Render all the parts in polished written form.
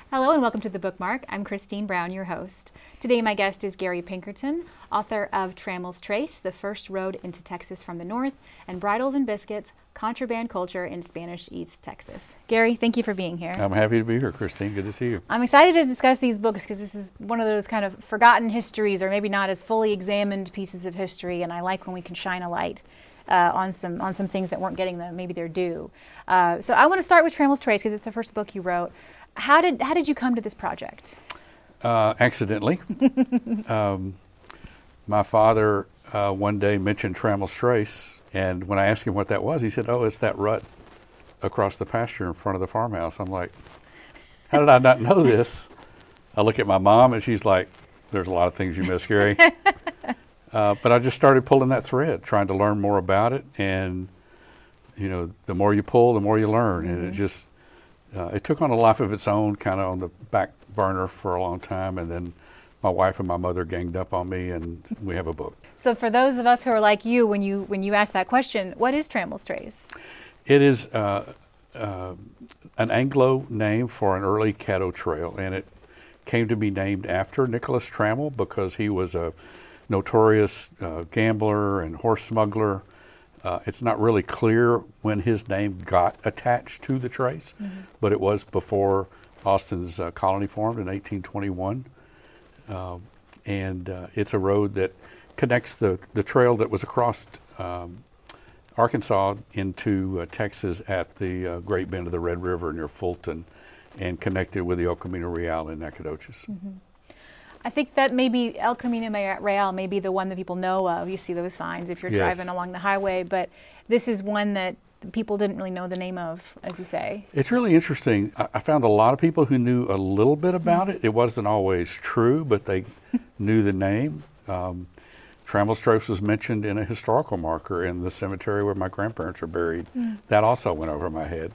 Hello and welcome to The Bookmark. I'm Christine Brown, your host. Today my guest is Gary Pinkerton, author of Tramel's Trace, The First Road into Texas from the North, and Bridles and Biscuits, Contraband Culture in Spanish East Texas. Gary, thank you for being here. I'm happy to be here, Christine. Good to see you. I'm excited to discuss these books because this is one of those kind of forgotten histories or maybe not as fully examined pieces of history, and I like when we can shine a light on some things that weren't getting maybe their due. So I want to start with Tramel's Trace because it's the first book you wrote. How did you come to this project? Accidentally. My father one day mentioned Tramel's Trace, and when I asked him what that was, he said, "Oh, it's that rut across the pasture in front of the farmhouse." I'm like, how did I not know this? I look at my mom, and she's like, "There's a lot of things you miss, Gary." But I just started pulling that thread, trying to learn more about it, and the more you pull, the more you learn, and it just it took on a life of its own, kind of on the back burner for a long time, and then my wife and my mother ganged up on me, and we have a book. So for those of us who are like you, when you ask that question, what is Tramel's Trace? It is an Anglo name for an early Caddo trail, and it came to be named after Nicholas Tramel because he was a notorious gambler and horse smuggler. It's not really clear when his name got attached to the trace, but it was before Austin's colony formed in 1821. And it's a road that connects the trail that was across Arkansas into Texas at the Great Bend of the Red River near Fulton and connected with the El Camino Real in Nacogdoches. I think that maybe El Camino Real may be the one that people know of. You see those signs if you're driving along the highway, but this is one that people didn't really know the name of, as you say. It's really interesting. I found a lot of people who knew a little bit about it. It wasn't always true, but they knew the name. Tramel's Trace was mentioned in a historical marker in the cemetery where my grandparents are buried. That also went over my head.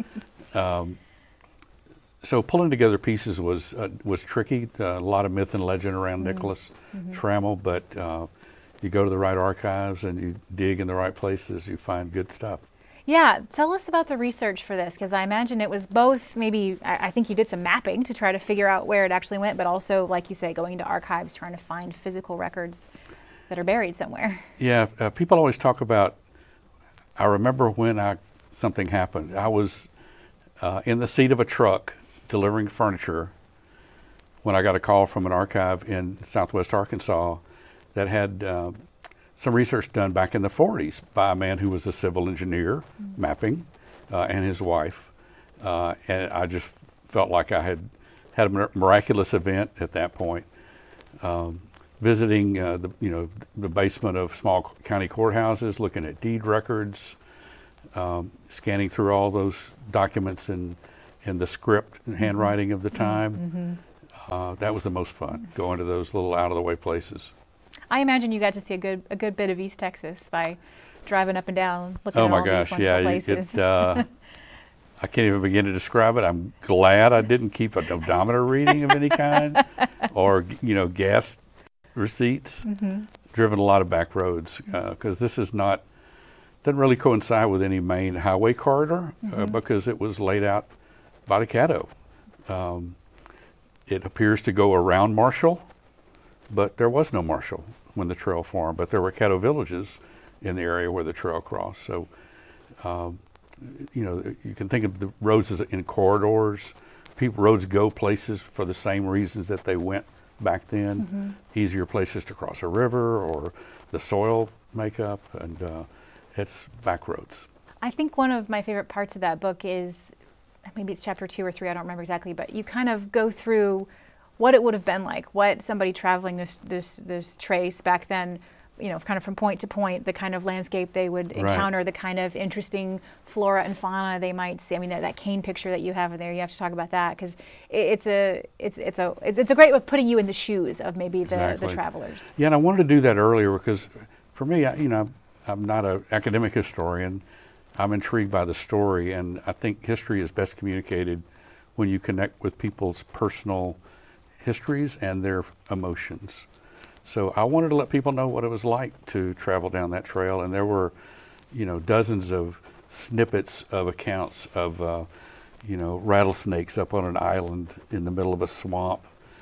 So pulling together pieces was tricky. A lot of myth and legend around Nicholas Tramel, but you go to the right archives and you dig in the right places, you find good stuff. Yeah, tell us about the research for this, because I imagine it was both maybe, I think you did some mapping to try to figure out where it actually went, but also, like you say, going into archives, trying to find physical records that are buried somewhere. Yeah, people always talk about, I remember when something happened. I was in the seat of a truck delivering furniture when I got a call from an archive in southwest Arkansas that had some research done back in the 40s by a man who was a civil engineer mapping and his wife. And I just felt like I had a miraculous event at that point. Visiting the basement of small county courthouses, looking at deed records, scanning through all those documents in the script and handwriting of the time. That was the most fun, going to those little out-of-the-way places. I imagine you got to see a good bit of East Texas by driving up and down, looking at all these wonderful places. I can't even begin to describe it. I'm glad I didn't keep an odometer reading of any kind or gas receipts. Driven a lot of back roads because this doesn't really coincide with any main highway corridor because it was laid out by the Caddo. It appears to go around Marshall, but there was no Marshall when the trail formed, but there were Caddo villages in the area where the trail crossed. So, you can think of the roads as in corridors. Roads go places for the same reasons that they went back then. Easier places to cross a river or the soil makeup, and it's back roads. I think one of my favorite parts of that book is, maybe it's chapter 2 or 3, I don't remember exactly, but you kind of go through what it would have been like, what somebody traveling this trace back then, kind of from point to point, the kind of landscape they would encounter, the kind of interesting flora and fauna they might see. I mean, that cane picture that you have there, you have to talk about that because it's a great way of putting you in the shoes of maybe the travelers. Yeah, and I wanted to do that earlier because for me, I'm not an academic historian. I'm intrigued by the story, and I think history is best communicated when you connect with people's personal histories and their emotions. So I wanted to let people know what it was like to travel down that trail, and there were, dozens of snippets of accounts of, rattlesnakes up on an island in the middle of a swamp.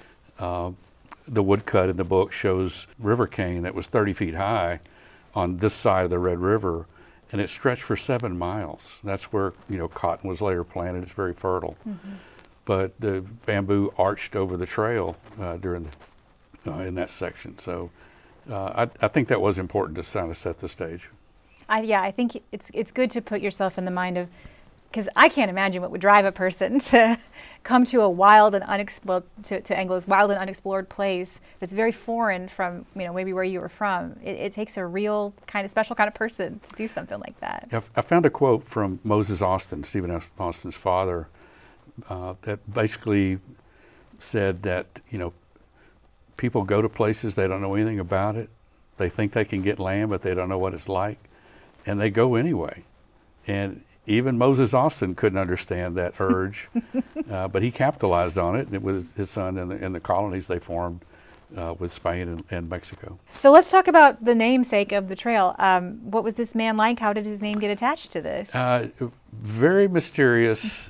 The woodcut in the book shows river cane that was 30 feet high on this side of the Red River, and it stretched for 7 miles. That's where cotton was later planted. It's very fertile. Mm-hmm. But the bamboo arched over the trail during in that section. So I think that was important to kind of set the stage. I think it's good to put yourself in the mind of, because I can't imagine what would drive a person to come to a wild and unexplored, to Anglo's wild and unexplored place that's very foreign from maybe where you were from. It takes a real kind of special kind of person to do something like that. I found a quote from Moses Austin, Stephen F. Austin's father, that basically said that people go to places, they don't know anything about it. They think they can get land, but they don't know what it's like, and they go anyway. And even Moses Austin couldn't understand that urge, but he capitalized on it with his son and the colonies they formed with Spain and Mexico. So let's talk about the namesake of the trail. What was this man like? How did his name get attached to this? Very mysterious.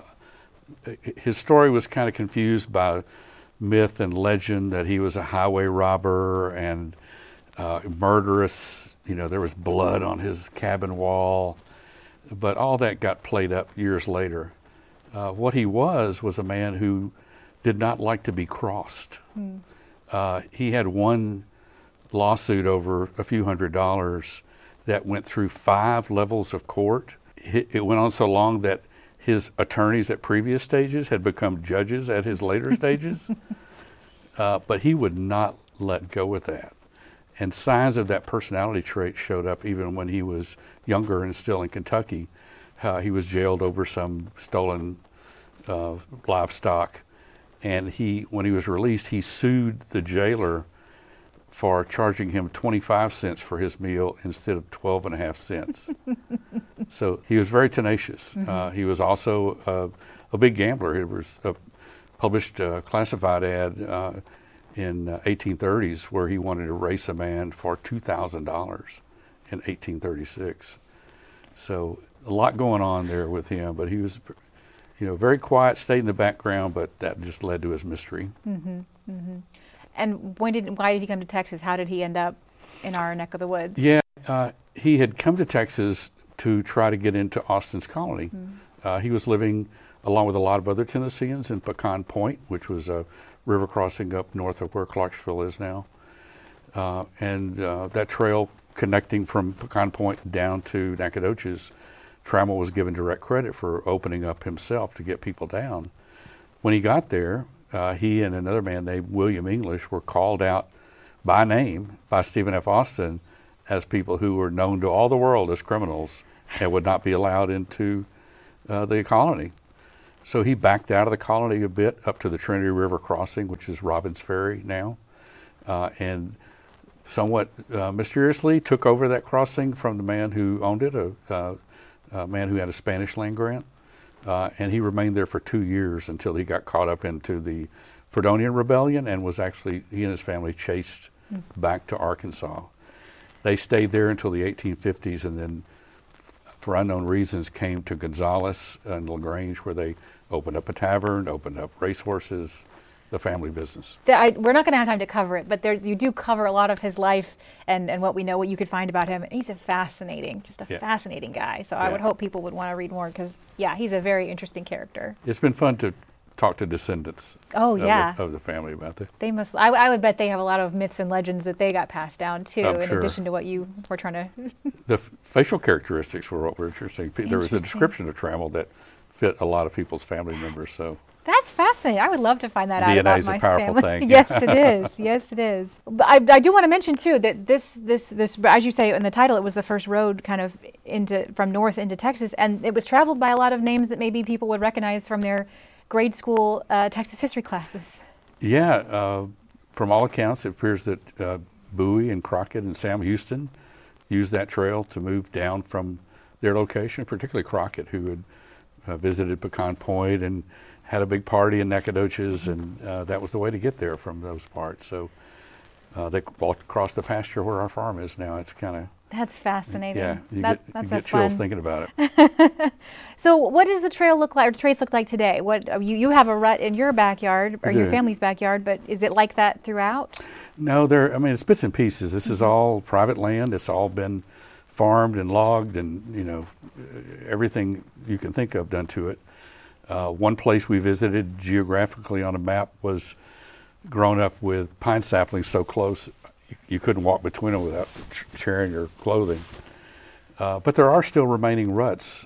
His story was kind of confused by myth and legend that he was a highway robber and murderous. There was blood on his cabin wall. But all that got played up years later. What he was a man who did not like to be crossed. He had one lawsuit over a few $100s that went through 5 levels of court. It went on so long that his attorneys at previous stages had become judges at his later stages. But he would not let go with that. And signs of that personality trait showed up even when he was younger and still in Kentucky. He was jailed over some stolen livestock. And when he was released, he sued the jailer for charging him 25 cents for his meal instead of 12.5 cents. So he was very tenacious. Mm-hmm. He was also a big gambler. He was published a classified ad in 1830s where he wanted to race a man for $2,000 in 1836. So a lot going on there with him, but he was very quiet, stayed in the background, but that just led to his mystery. Mm-hmm. Mm-hmm. And why did he come to Texas? How did he end up in our neck of the woods? Yeah, he had come to Texas to try to get into Austin's colony. Mm-hmm. He was living along with a lot of other Tennesseans in Pecan Point, which was a river crossing up north of where Clarksville is now. And that trail connecting from Pecan Point down to Nacogdoches, Trammell was given direct credit for opening up himself to get people down. When he got there, he and another man named William English were called out by name by Stephen F. Austin as people who were known to all the world as criminals and would not be allowed into the colony. So he backed out of the colony a bit up to the Trinity River crossing, which is Robbins Ferry now, and somewhat mysteriously took over that crossing from the man who owned it, a man who had a Spanish land grant, and he remained there for 2 years until he got caught up into the Fredonian Rebellion and was actually, he and his family chased back to Arkansas. They stayed there until the 1850s and then, for unknown reasons, came to Gonzales and LaGrange, where they opened up a tavern, opened up racehorses, the family business. We're not going to have time to cover it, but you do cover a lot of his life and what we know, what you could find about him. He's fascinating guy. So I would hope people would want to read more because, he's a very interesting character. It's been fun to talk to descendants of the family about that. They must. I would bet they have a lot of myths and legends that they got passed down too, in addition to what you were trying to. The facial characteristics were what were interesting. There was a description of Trammell that fit a lot of people's family members. So that's fascinating. I would love to find that out about my family. DNA is a powerful thing. Yes, it is. Yes, it is. But I do want to mention too that this, as you say in the title, it was the first road kind of from north into Texas, and it was traveled by a lot of names that maybe people would recognize from their grade school Texas history classes. Yeah, from all accounts, it appears that Bowie and Crockett and Sam Houston used that trail to move down from their location, particularly Crockett, who had visited Pecan Point and had a big party in Nacogdoches, and that was the way to get there from those parts. So they walked across the pasture where our farm is now. It's kind of That's fascinating. Yeah, you that's get a chills fun. thinking about it. So, what does the trail look like, or trace look like today? What you have a rut in your backyard or I your do. family's backyard, but is it like that throughout? No, I mean, it's bits and pieces. This is all private land. It's all been farmed and logged, and everything you can think of done to it. One place we visited geographically on a map was grown up with pine saplings so close you couldn't walk between them without sharing your clothing. But there are still remaining ruts.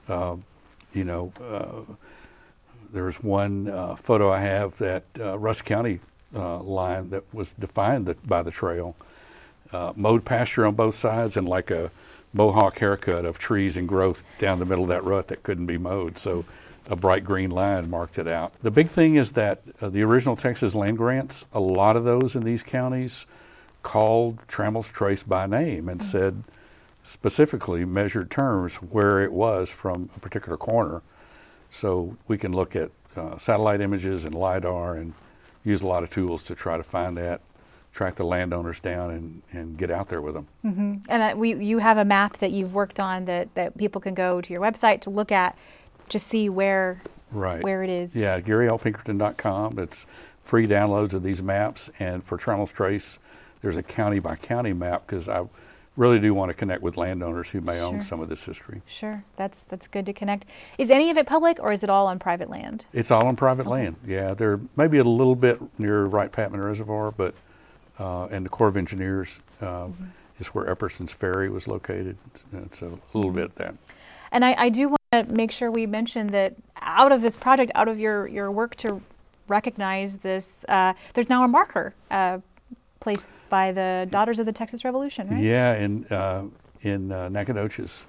There's one photo I have that Russ County line that was defined by the trail. Mowed pasture on both sides and like a mohawk haircut of trees and growth down the middle of that rut that couldn't be mowed. So a bright green line marked it out. The big thing is that the original Texas land grants, a lot of those in these counties called Trammell's Trace by name and said specifically measured terms where it was from a particular corner. So we can look at satellite images and LiDAR and use a lot of tools to try to find that, track the landowners down and get out there with them. Mm-hmm. And you have a map that you've worked on that people can go to your website to look at, to see where it is. Yeah, GaryLPinkerton.com. It's free downloads of these maps. And for Trammell's Trace, there's a county by county map because I really do want to connect with landowners who may own some of this history. Sure, that's good to connect. Is any of it public or is it all on private land? It's all on private land. Yeah, there may be a little bit near Wright Patman Reservoir, but and the Corps of Engineers is where Epperson's Ferry was located. It's a little bit that. And I do want to make sure we mention that out of this project, out of your work to recognize this, there's now a marker placed by the Daughters of the Texas Revolution, right? Yeah, in Nacogdoches.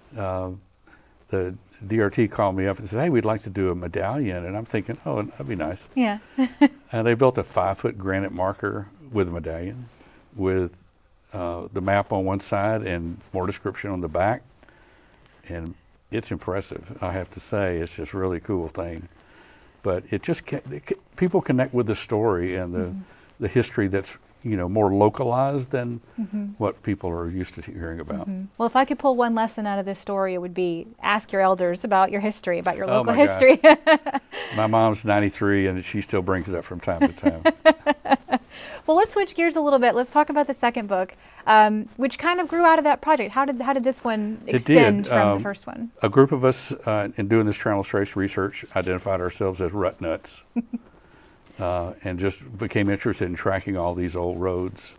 The DRT called me up and said, "Hey, we'd like to do a medallion." And I'm thinking, oh, that'd be nice. Yeah. And they built a 5-foot granite marker with a medallion with the map on one side and more description on the back. And it's impressive, I have to say. It's just a really cool thing. But it just people connect with the story and the history that's more localized than what people are used to hearing about. Well, if I could pull one lesson out of this story, it would be ask your elders about your history, about your local history. My mom's 93 and she still brings it up from time to time. Well, let's switch gears a little bit. Let's talk about the second book, which kind of grew out of that project. How did this one extend from the first one? A group of us in doing this Trammell's Trace research identified ourselves as rut nuts. And just became interested in tracking all these old roads.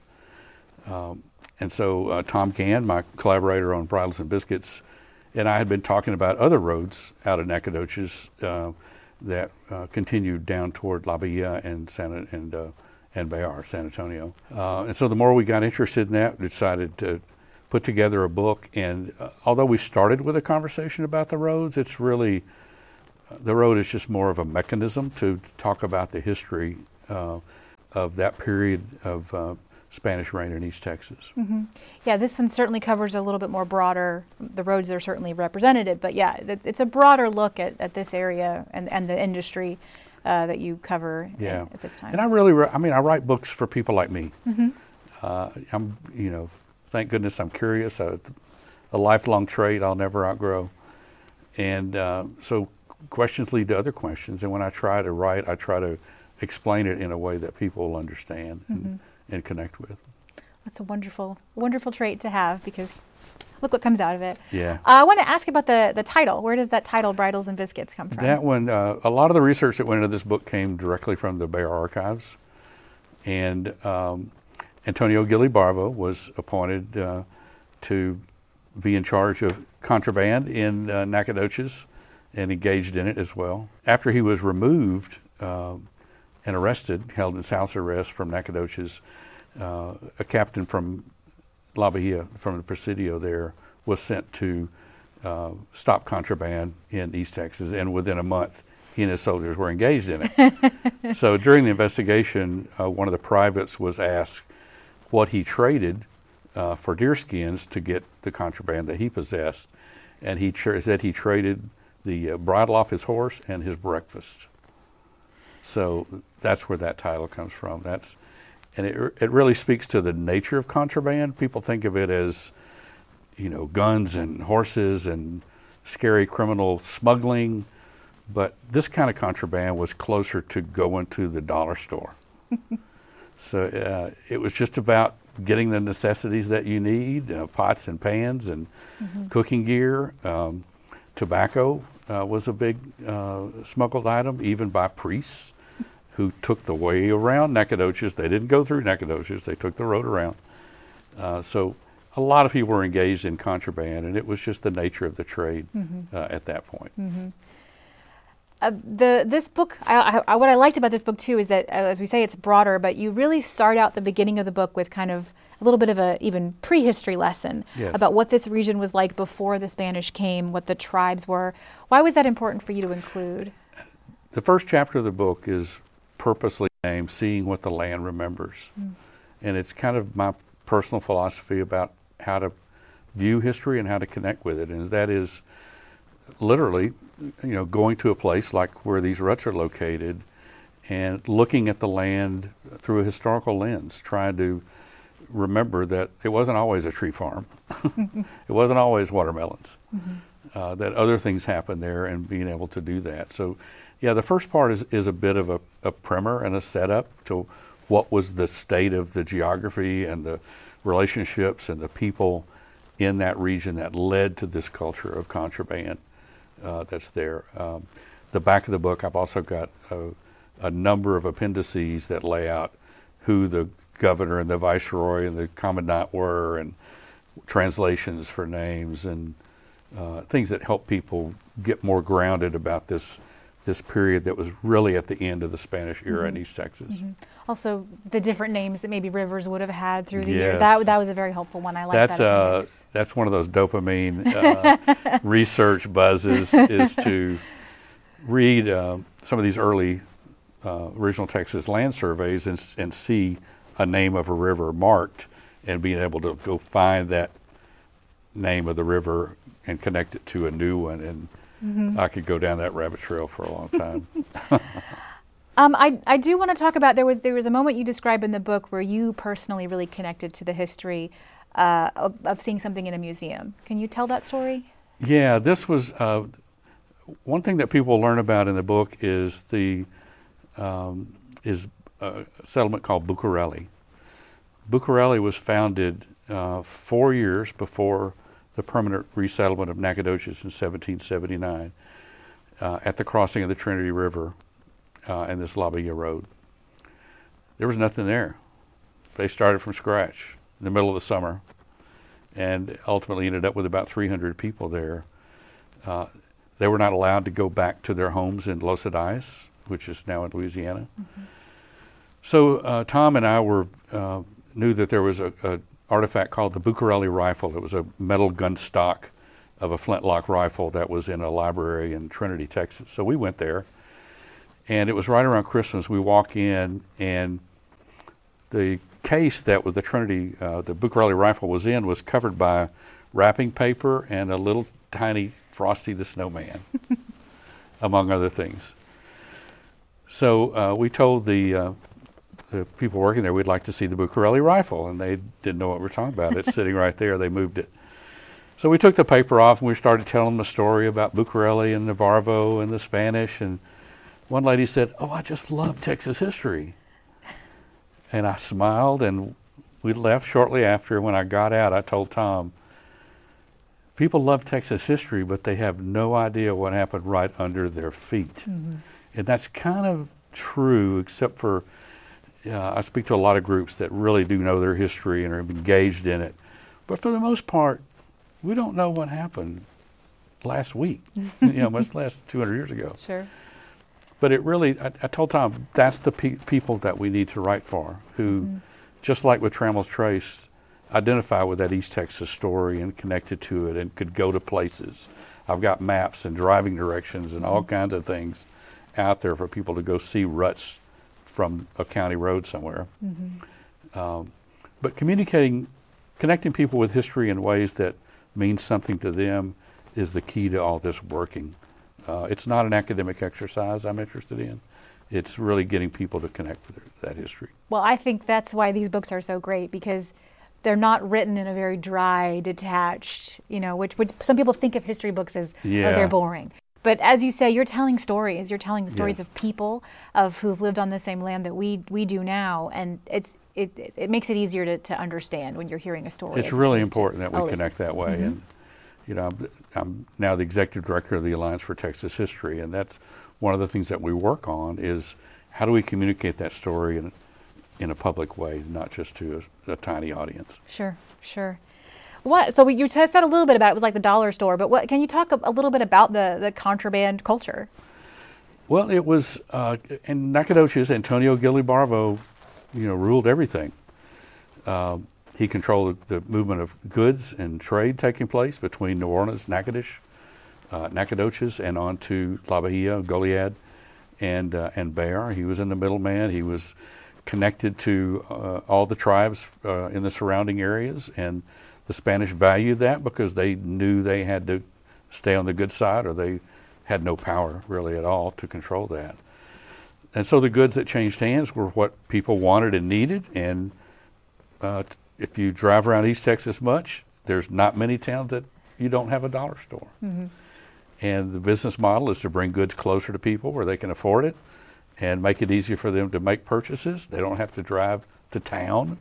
And so Tom Cann, my collaborator on Bridles and Biscuits, and I had been talking about other roads out of Nacogdoches that continued down toward La Villa and Bayard, San Antonio. And so the more we got interested in that, we decided to put together a book. And although we started with a conversation about the roads, it's really the road is just more of a mechanism to talk about the history of that period of Spanish reign in East Texas. Yeah, this one certainly covers a little bit more broader. The roads are certainly represented, but yeah, it's a broader look at this area and the industry that you cover at this time. And I really, I write books for people like me. I'm, thank goodness I'm curious. A lifelong trait I'll never outgrow. And so questions lead to other questions, and when I try to write, I try to explain it in a way that people will understand and connect with. That's a wonderful trait to have, because look what comes out of it. Yeah. I want to ask about the title. Where does that title, Bridles and Biscuits, come from? That one, a lot of the research that went into this book came directly from the Bayard Archives, and Antonio Gili-Barbo was appointed to be in charge of contraband in Nacogdoches, and engaged in it as well. After he was removed and arrested, held in house arrest from Nacogdoches, a captain from La Villa, from the Presidio there, was sent to stop contraband in East Texas, and within a month, he and his soldiers were engaged in it. So during the investigation, one of the privates was asked what he traded for deerskins to get the contraband that he possessed, and he said he traded the bridle off his horse and his breakfast. So that's where that title comes from. And it really speaks to the nature of contraband. People think of it as guns and horses and scary criminal smuggling. But this kind of contraband was closer to going to the dollar store. So it was just about getting the necessities that you need, pots and pans and cooking gear. Tobacco was a big smuggled item, even by priests who took the way around Nacogdoches. They didn't go through Nacogdoches, they took the road around. So a lot of people were engaged in contraband, and it was just the nature of the trade at that point. This book, what I liked about this book too is that, as we say, it's broader, but you really start out the beginning of the book with kind of a little bit of a even prehistory lesson about what this region was like before the Spanish came, what the tribes were. Why was that important for you to include? The first chapter of the book is purposely named Seeing What the Land Remembers. And it's kind of my personal philosophy about how to view history and how to connect with it. And that is literally, going to a place like where these ruts are located and looking at the land through a historical lens, trying to remember that it wasn't always a tree farm. It wasn't always watermelons. That other things happened there, and being able to do that. So, yeah, the first part is a bit of a primer and a setup to what was the state of the geography and the relationships and the people in that region that led to this culture of contraband that's there. The back of the book, I've also got a number of appendices that lay out who the governor and the viceroy and the commandant were, and translations for names and things that help people get more grounded about this period that was really at the end of the Spanish era in East Texas. Also, the different names that maybe rivers would have had through the Yes. years. That was a very helpful one. I like that appendix. That's one of those dopamine research buzzes, is to read some of these early original Texas land surveys and see a name of a river marked, and being able to go find that name of the river and connect it to a new one. And I could go down that rabbit trail for a long time. I do want to talk about, there was a moment you describe in the book where you personally really connected to the history of seeing something in a museum. Can you tell that story? Yeah, this was one thing that people learn about in the book is a settlement called Bucareli. Bucareli was founded 4 years before the permanent resettlement of Nacogdoches in 1779 at the crossing of the Trinity River and this La Villa Road. There was nothing there. They started from scratch in the middle of the summer and ultimately ended up with about 300 people there. They were not allowed to go back to their homes in Los Adayes, which is now in Louisiana. So Tom and I knew that there was a artifact called the Bucareli rifle. It was a metal gun stock of a flintlock rifle that was in a library in Trinity, Texas. So we went there, and it was right around Christmas. We walk in, and the case that was the Bucareli rifle was in was covered by wrapping paper and a little tiny Frosty the Snowman, among other things. So we told the people working there we'd like to see the Bucareli rifle, and they didn't know what we were talking about. It's sitting right there. They moved it. So we took the paper off, and we started telling them the story about Bucareli and Navarro and the Spanish. And one lady said, "Oh, I just love Texas history." And I smiled, and we left shortly after. When I got out, I told Tom, people love Texas history, but they have no idea what happened right under their feet. And that's kind of true, except for I speak to a lot of groups that really do know their history and are engaged in it. But for the most part, we don't know what happened last week, much less 200 years ago. Sure. But it really, I told Tom, that's the people that we need to write for, who, just like with Trammell's Trace, identify with that East Texas story and connected to it and could go to places. I've got maps and driving directions and all kinds of things out there for people to go see ruts from a county road somewhere. But connecting people with history in ways that mean something to them is the key to all this working. It's not an academic exercise I'm interested in. It's really getting people to connect with that history. Well, I think that's why these books are so great, because they're not written in a very dry, detached, which some people think of history books as, oh, they're boring. But as you say, you're telling stories. You're telling the stories of people who've lived on the same land that we do now, and it makes it easier to understand when you're hearing a story. It's really important that we connect that way. And I'm now the executive director of the Alliance for Texas History, and that's one of the things that we work on is how do we communicate that story in a public way, not just to a tiny audience. Sure. So you said a little bit about it was like the dollar store, but can you talk a little bit about the contraband culture? Well, it was in Nacogdoches, Antonio Gilly-Barbo, ruled everything. He controlled the movement of goods and trade taking place between New Orleans, Nacogdoches, and on to La Bahia, Goliad, and Bear. He was in the middleman. He was connected to all the tribes in the surrounding areas, and the Spanish valued that because they knew they had to stay on the good side, or they had no power really at all to control that. And so the goods that changed hands were what people wanted and needed. And if you drive around East Texas much, there's not many towns that you don't have a dollar store. And the business model is to bring goods closer to people where they can afford it and make it easier for them to make purchases. They don't have to drive to town.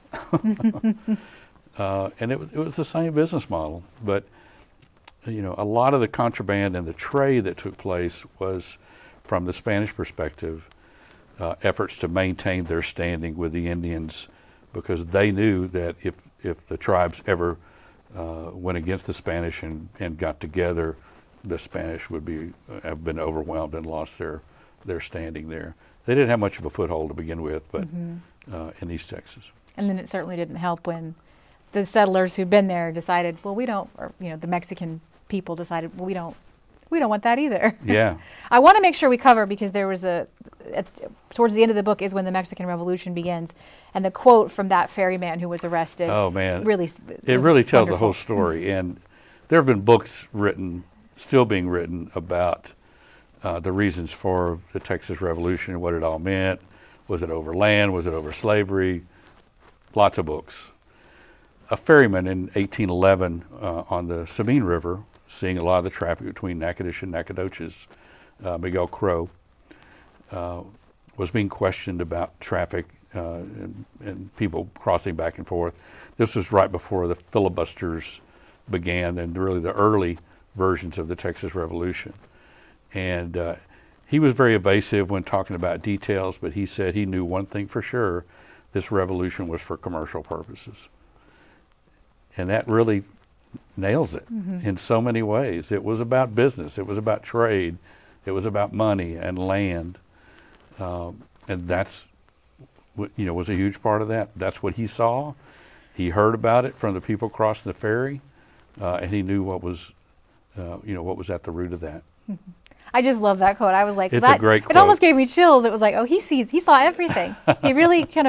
And it was the same business model, but a lot of the contraband and the trade that took place was, from the Spanish perspective, efforts to maintain their standing with the Indians, because they knew that if the tribes ever went against the Spanish and got together, the Spanish would have been overwhelmed and lost their standing there. They didn't have much of a foothold to begin with, but in East Texas. And then it certainly didn't help when the settlers who'd been there decided, well, we don't, or the Mexican people decided, well, we don't want that either. Yeah. I want to make sure we cover, because there was towards the end of the book is when the Mexican Revolution begins, and the quote from that ferryman who was arrested. Oh man, it really tells wonderful. The whole story. And there have been books still being written about the reasons for the Texas Revolution, what it all meant. Was it over land? Was it over slavery? Lots of books. A ferryman in 1811 on the Sabine River, seeing a lot of the traffic between Natchitoches and Nacogdoches, Miguel Crow, was being questioned about traffic and people crossing back and forth. This was right before the filibusters began, and really the early versions of the Texas Revolution. And he was very evasive when talking about details, but he said he knew one thing for sure: this revolution was for commercial purposes. And that really nails it in so many ways. It was about business. It was about trade. It was about money and land. And that's what, was a huge part of that. That's what he saw. He heard about it from the people crossing the ferry, and he knew what was at the root of that. I just love that quote. I was like, it's a great quote. It almost gave me chills. It was like, oh, he saw everything. He really kind of